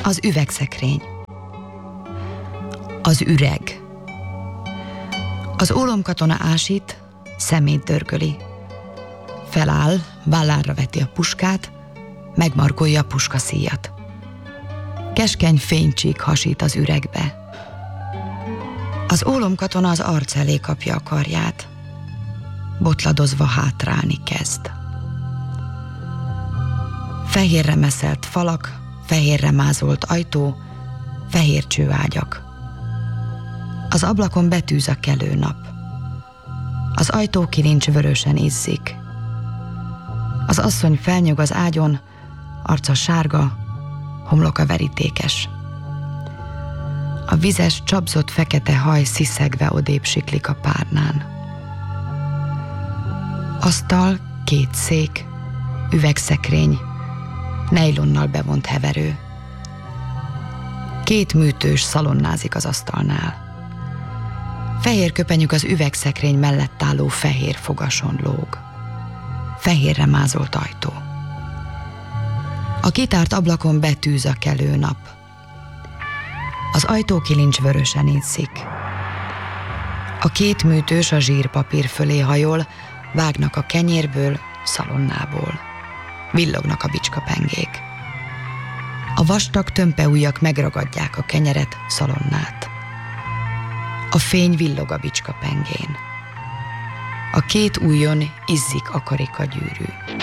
Az üvegszekrény. Az üreg. Az ólomkatona ásít, szemét dörgöli. Feláll, vállára veti a puskát, megmarkolja a puskaszíjat. Keskeny fénycsík hasít az üregbe. Az ólomkatona az arc elé kapja a karját. Botladozva hátrálni kezd. Fehérre meszelt falak, fehérre mázolt ajtó, fehér csőágyak. Az ablakon betűz a kelő nap. Az ajtókilincs vörösen izzik. Az asszony felnyug az ágyon, arca sárga, homloka verítékes. A vizes, csapzott fekete haj sziszegve odébb siklik a párnán. Asztal, 2 szék, üvegszekrény, nejlonnal bevont heverő. 2 műtős szalonnázik az asztalnál. Fehér köpenyük az üvegszekrény mellett álló fehér fogason lóg. Fehérre mázolt ajtó. A kitárt ablakon betűz a kelő nap. Az ajtókilincs vörösen izzik. A 2 műtős a zsírpapír fölé hajol, vágnak a kenyérből, szalonnából. Villognak a bicskapengék. A vastag tömpeujjak megragadják a kenyeret, szalonnát. A fény villog a bicskapengén. A 2 ujjon izzik a karikagyűrű.